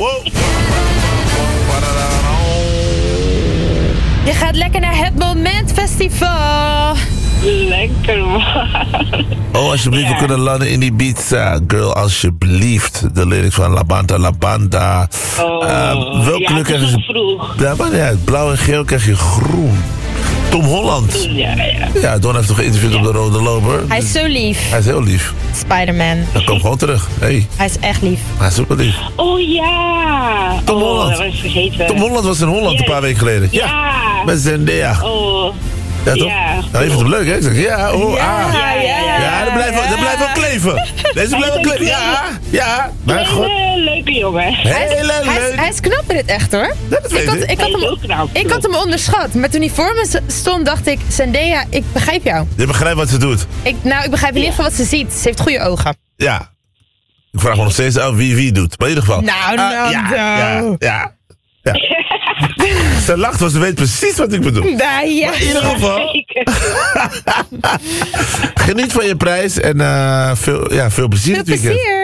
wow. Je gaat lekker naar het Moment Festival. Lekker, man. Oh, alsjeblieft, we kunnen landen in die pizza. Girl, alsjeblieft. De lyrics van La Banda, La Banda. Welk kleur krijg je? Vroeg. Ja, maar ja, blauw en geel krijg je groen. Tom Holland. Ja. Ja, Don heeft toch geïnterviewd op de Rode Loper. Hij is zo lief. Hij is heel lief. Spider-Man. Dan komt gewoon terug. Hey, Hij is echt lief. hij is super lief. Oh ja. Tom Holland. Dat was ik vergeten. Tom Holland was in Holland een paar weken geleden. Ja. Met Zendaya. Oh. Ja, toch? Ja. Nou, je vindt hem leuk, hè? Ik zeg, ja, oh, Ja. Ja, dat blijft wel kleven. Deze blijft wel kleven. Ja. Maar goed. Hele leuke jongen. Hele leuk. Hij is knap in het echt, hoor. Ja, dat weet ik. Ik had hem onderschat. Maar toen hij voor me stond, dacht ik... Zendaya, ik begrijp jou. Je begrijpt wat ze doet. Ik begrijp in ieder geval wat ze ziet. Ze heeft goede ogen. Ja. Ik vraag me nog steeds af wie doet. Maar in ieder geval. Nou, Ja. Ze lacht, want ze weet precies wat ik bedoel. Nou, ja. Maar in ieder geval, geniet van je prijs en veel plezier Veel dit weekend. plezier.